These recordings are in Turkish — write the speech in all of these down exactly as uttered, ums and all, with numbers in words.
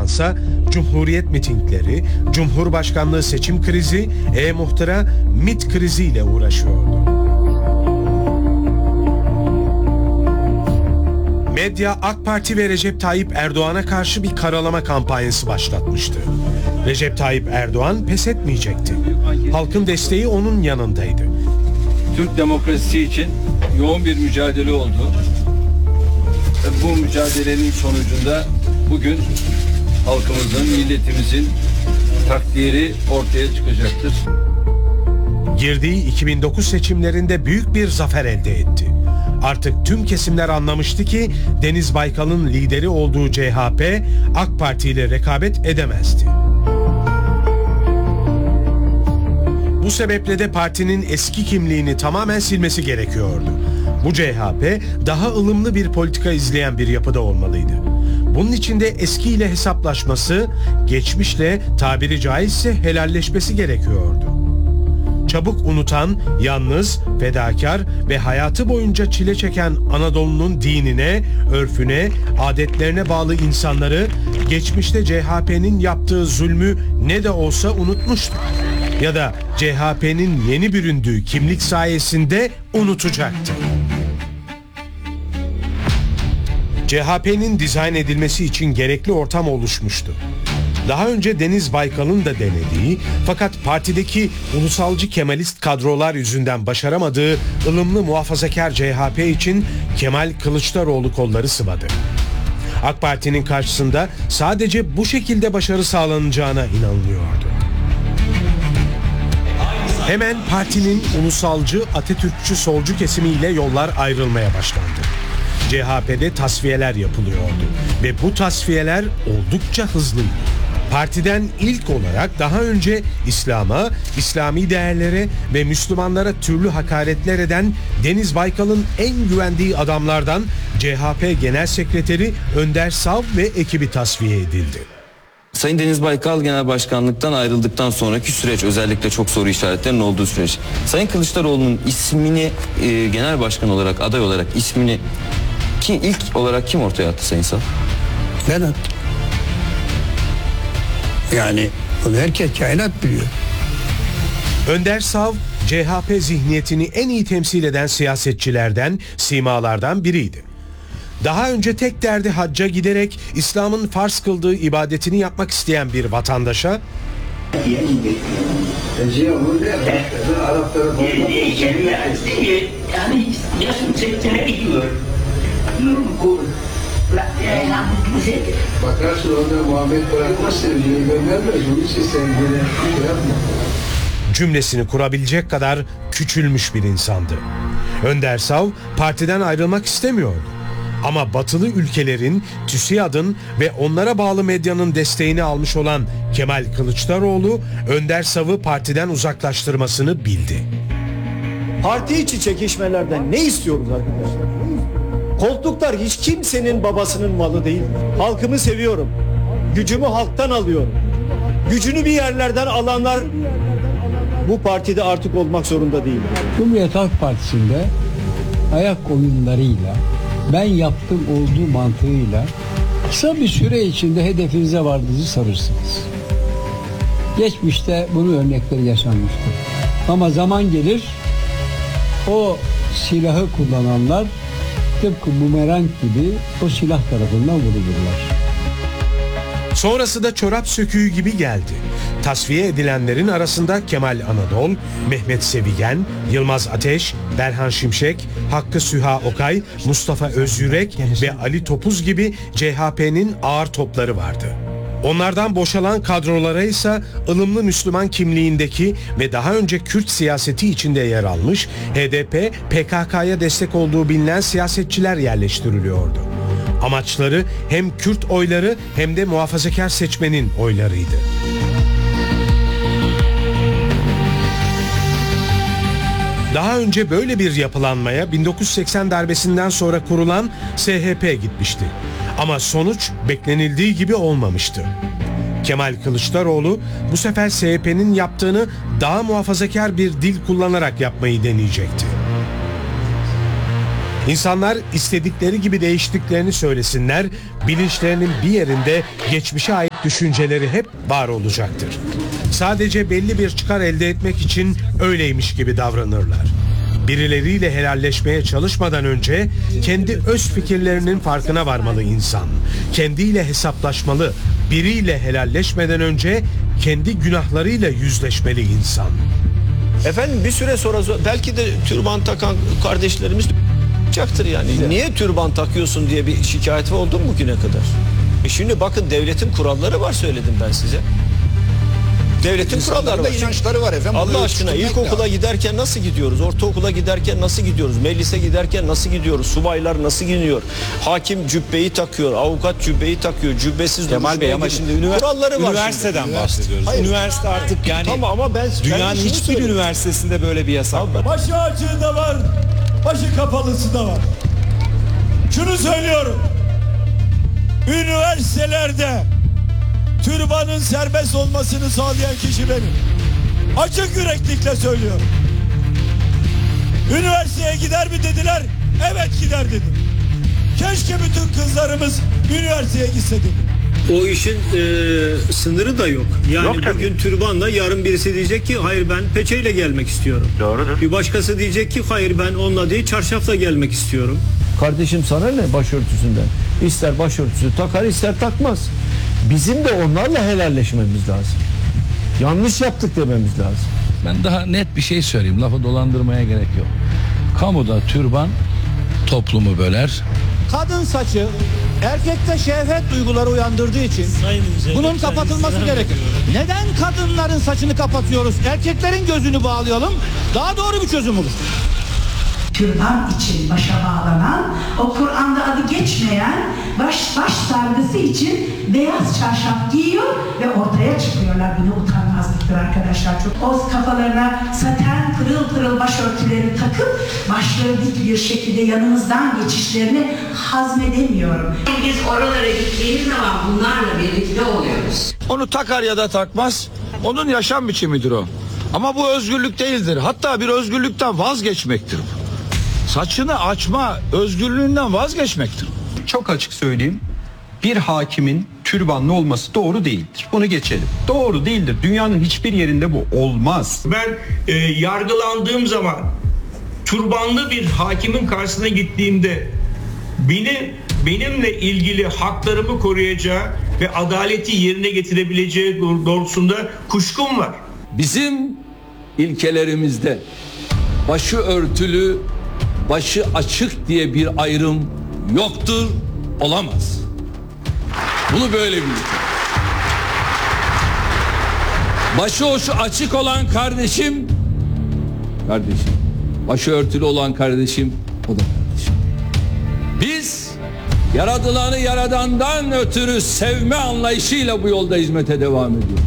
Erdoğansa Cumhuriyet mitingleri, Cumhurbaşkanlığı seçim krizi, e-muhtıra, MİT kriziyle uğraşıyordu. Medya AK Parti ve Recep Tayyip Erdoğan'a karşı bir karalama kampanyası başlatmıştı. Recep Tayyip Erdoğan pes etmeyecekti. Halkın desteği onun yanındaydı. Türk demokrasisi için yoğun bir mücadele oldu. Bu mücadelenin sonucunda bugün halkımızın, milletimizin takdiri ortaya çıkacaktır. Girdiği iki bin dokuz seçimlerinde büyük bir zafer elde etti. Artık tüm kesimler anlamıştı ki Deniz Baykal'ın lideri olduğu C H P AK Parti ile rekabet edemezdi. Bu sebeple de partinin eski kimliğini tamamen silmesi gerekiyordu. Bu C H P daha ılımlı bir politika izleyen bir yapıda olmalıydı. Bunun için de eskiyle hesaplaşması, geçmişle tabiri caizse helalleşmesi gerekiyordu. Çabuk unutan, yalnız, fedakar ve hayatı boyunca çile çeken Anadolu'nun dinine, örfüne, adetlerine bağlı insanları geçmişte C H P'nin yaptığı zulmü ne de olsa unutmuştu. Ya da C H P'nin yeni büründüğü kimlik sayesinde unutacaktı. C H P'nin dizayn edilmesi için gerekli ortam oluşmuştu. Daha önce Deniz Baykal'ın da denediği fakat partideki ulusalcı Kemalist kadrolar yüzünden başaramadığı ılımlı muhafazakar C H P için Kemal Kılıçdaroğlu kolları sıvadı. AK Parti'nin karşısında sadece bu şekilde başarı sağlanacağına inanılıyordu. Hemen partinin ulusalcı, Atatürkçü, solcu kesimiyle yollar ayrılmaya başlandı. C H P'de tasfiyeler yapılıyordu ve bu tasfiyeler oldukça hızlıydı. Partiden ilk olarak daha önce İslam'a, İslami değerlere ve Müslümanlara türlü hakaretler eden Deniz Baykal'ın en güvendiği adamlardan C H P Genel Sekreteri Önder Sav ve ekibi tasfiye edildi. Sayın Deniz Baykal Genel Başkanlıktan ayrıldıktan sonraki süreç, özellikle çok soru işaretlerinin olduğu süreç. Sayın Kılıçdaroğlu'nun ismini e, genel başkan olarak, aday olarak ismini ki ilk olarak kim ortaya attı Sayın Sav? Ben attım. Yani bunu herkes, kainat biliyor. Önder Sav, C H P zihniyetini en iyi temsil eden siyasetçilerden, simalardan biriydi. Daha önce tek derdi hacca giderek İslam'ın farz kıldığı ibadetini yapmak isteyen bir vatandaşa bakarsın orada Muhammed bırakmaz sevgiyi göndermez. Onun için sevgiyle yapma. Cümlesini kurabilecek kadar küçülmüş bir insandı. Önder Sav partiden ayrılmak istemiyordu. Ama batılı ülkelerin, TÜSİAD'ın ve onlara bağlı medyanın desteğini almış olan Kemal Kılıçdaroğlu, Önder Sav'ı partiden uzaklaştırmasını bildi. Parti içi çekişmelerden ne istiyoruz arkadaşlar? Koltuklar hiç kimsenin babasının malı değil. Halkımı seviyorum. Gücümü halktan alıyorum. Gücünü bir yerlerden alanlar bu partide artık olmak zorunda değil. Cumhuriyet Halk Partisi'nde ayak oyunlarıyla, ben yaptım olduğu mantığıyla kısa bir süre içinde hedefinize vardığınızı sanırsınız. Geçmişte bunun örnekleri yaşanmıştır. Ama zaman gelir, o silahı kullananlar tıpkı bumerang gibi o silah tarafından vurulurlar. Sonrası da çorap söküğü gibi geldi. Tasfiye edilenlerin arasında Kemal Anadol, Mehmet Sevigen, Yılmaz Ateş, Berhan Şimşek, Hakkı Süha Okay, Mustafa Özyürek ve Ali Topuz gibi C H P'nin ağır topları vardı. Onlardan boşalan kadrolara ise ılımlı Müslüman kimliğindeki ve daha önce Kürt siyaseti içinde yer almış H D P, P K K'ya destek olduğu bilinen siyasetçiler yerleştiriliyordu. Amaçları hem Kürt oyları hem de muhafazakar seçmenin oylarıydı. Daha önce böyle bir yapılanmaya bin dokuz yüz seksen darbesinden sonra kurulan S H P gitmişti. Ama sonuç beklenildiği gibi olmamıştı. Kemal Kılıçdaroğlu bu sefer S H P'nin yaptığını daha muhafazakar bir dil kullanarak yapmayı deneyecekti. İnsanlar istedikleri gibi değiştiklerini söylesinler, bilinçlerinin bir yerinde geçmişe ait düşünceleri hep var olacaktır. Sadece belli bir çıkar elde etmek için öyleymiş gibi davranırlar. Birileriyle helalleşmeye çalışmadan önce kendi öz fikirlerinin farkına varmalı insan. Kendiyle hesaplaşmalı. Biriyle helalleşmeden önce kendi günahlarıyla yüzleşmeli insan. Efendim bir süre sonra belki de türban takan kardeşlerimiz olacaktır yani. Niye türban takıyorsun diye bir şikayet oldu mu bugüne kadar? E şimdi bakın devletin kuralları var, söyledim ben size. Devletin kuralları var. inançları var efendim. Allah Bunu aşkına ölçtürmek ilkokula lazım. giderken nasıl gidiyoruz? Ortaokula giderken nasıl gidiyoruz? Meclise giderken nasıl gidiyoruz? Subaylar nasıl giyiniyor? Hakim cübbeyi takıyor, avukat cübbeyi takıyor. Cübbesiz Kemal Bey ama duruşmaya şimdi gidiyor. ünivers- kuralları var. üniversiteden şimdi. bahsediyoruz. Hayır. Üniversite artık yani Tamam ama ben dünyanın ben şunu hiçbir söylüyorum. üniversitesinde böyle bir yasak var. Başı açığı da var, başı kapalısı da var. Şunu söylüyorum. Üniversitelerde türbanın serbest olmasını sağlayan kişi benim. Açık yüreklikle söylüyorum. Üniversiteye gider mi dediler? Evet gider dedim. Keşke bütün kızlarımız üniversiteye gitse dedim. O işin e, sınırı da yok. Yani Yok tabii. bugün türbanla yarın birisi diyecek ki hayır ben peçeyle gelmek istiyorum. Doğrudur. Bir başkası diyecek ki hayır ben onunla değil çarşafla gelmek istiyorum. Kardeşim sana ne başörtüsünden? İster başörtüsü takar ister takmaz. Bizim de onlarla helalleşmemiz lazım. Yanlış yaptık dememiz lazım. Ben daha net bir şey söyleyeyim. Lafı dolandırmaya gerek yok. Kamuda türban toplumu böler. Kadın saçı erkekte şehvet duyguları uyandırdığı için bunun kapatılması gerekir. Neden kadınların saçını kapatıyoruz? Erkeklerin gözünü bağlayalım. Daha doğru bir çözüm olur. Türban için başa bağlanan, o Kur'an'da adı geçmeyen baş baş sargısı için beyaz çarşaf giyiyor ve ortaya çıkıyorlar. Bunu utanmazlıktır arkadaşlar. Çok o kafalarına saten pırıl pırıl başörtüleri takıp başları dik bir şekilde yanımızdan geçişlerini hazmedemiyorum. Biz oralara gittiğimiz zaman bunlarla birlikte oluyoruz. Onu takar ya da takmaz. Onun yaşam biçimidir o. Ama bu özgürlük değildir. Hatta bir özgürlükten vazgeçmektir. Saçını açma özgürlüğünden vazgeçmektir. Çok açık söyleyeyim. Bir hakimin türbanlı olması doğru değildir. Bunu geçelim. Doğru değildir. Dünyanın hiçbir yerinde bu olmaz. Ben e, yargılandığım zaman türbanlı bir hakimin karşısına gittiğimde beni benimle ilgili haklarımı koruyacağı ve adaleti yerine getirebileceği doğrultusunda kuşkum var. Bizim ilkelerimizde başı örtülü, başı açık diye bir ayrım yoktur, olamaz. Bunu böyle bilin. Başı hoşu açık olan kardeşim, kardeşim. Başı örtülü olan kardeşim, o da kardeşim. Biz yaradılanı yaradandan ötürü sevme anlayışıyla bu yolda hizmete devam ediyoruz.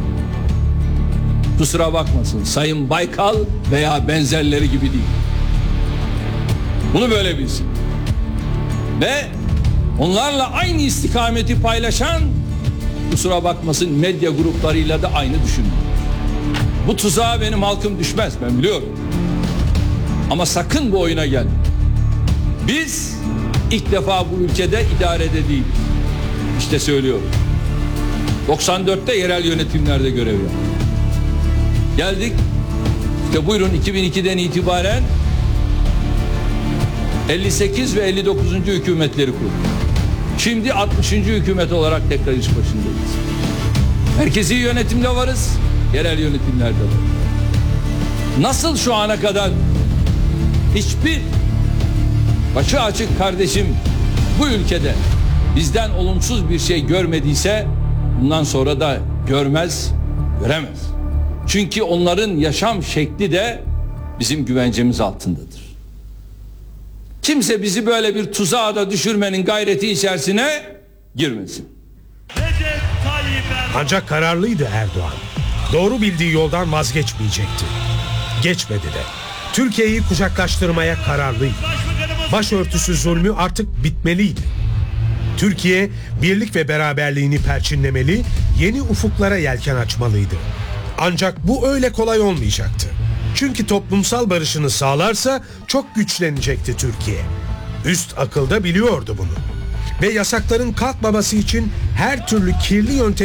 Kusura bakmasın Sayın Baykal veya benzerleri gibi değil. Bunu böyle bilsin. Ve onlarla aynı istikameti paylaşan, kusura bakmasın medya gruplarıyla da aynı düşünüyor. Bu tuzağa benim halkım düşmez, ben biliyorum. Ama sakın bu oyuna gelme. Biz ilk defa bu ülkede idarede değil. İşte söylüyorum. doksan dörtte yerel yönetimlerde görev yaptık. Geldik. İşte buyurun iki bin ikiden itibaren elli sekiz ve elli dokuzuncu hükümetleri kurduk. Şimdi altmışıncı hükümet olarak tekrar iş başındayız. Merkezi yönetimde varız, yerel yönetimlerde varız. Nasıl şu ana kadar hiçbir başı açık kardeşim bu ülkede bizden olumsuz bir şey görmediyse bundan sonra da görmez, göremez. Çünkü onların yaşam şekli de bizim güvencemiz altındadır. Kimse bizi böyle bir tuzağa da düşürmenin gayreti içerisine girmesin. Ancak kararlıydı Erdoğan. Doğru bildiği yoldan vazgeçmeyecekti. Geçmedi de. Türkiye'yi kucaklaştırmaya kararlıydı. Başörtüsü zulmü artık bitmeliydi. Türkiye birlik ve beraberliğini perçinlemeli, yeni ufuklara yelken açmalıydı. Ancak bu öyle kolay olmayacaktı. Çünkü toplumsal barışını sağlarsa çok güçlenecekti Türkiye. Üst akılda biliyordu bunu. Ve yasakların kalkmaması için her türlü kirli yöntem